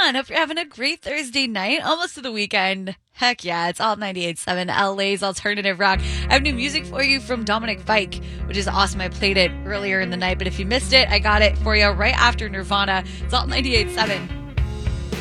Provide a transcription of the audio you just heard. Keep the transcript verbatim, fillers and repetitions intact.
on? Hope you're having a great Thursday night, almost to the weekend. Heck yeah, it's Alt ninety-eight point seven, L A's alternative rock. I have new music for you from Dominic Fike, which is awesome. I played it earlier in the night, but if you missed it, I got it for you right after Nirvana. It's Alt ninety-eight point seven.